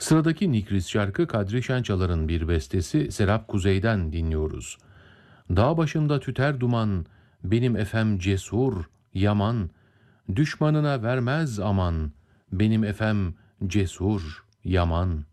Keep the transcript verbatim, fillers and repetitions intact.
Sıradaki Nigris şarkı Kadri Şençalar'ın bir bestesi, Serap Kuzey'den dinliyoruz. Dağ başında tüter duman, benim efem cesur, yaman, düşmanına vermez aman, benim efem cesur, yaman.